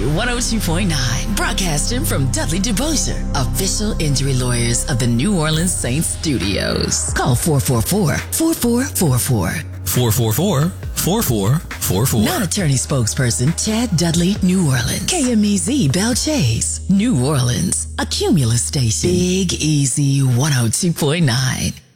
102.9, broadcasting from Dudley DeBosier, official injury lawyers of the New Orleans Saints studios. Call 444-4444. 444-4444. Non-attorney spokesperson Chad Dudley, New Orleans. KMEZ Belle Chase, New Orleans. A Cumulus station. Big Easy 102.9.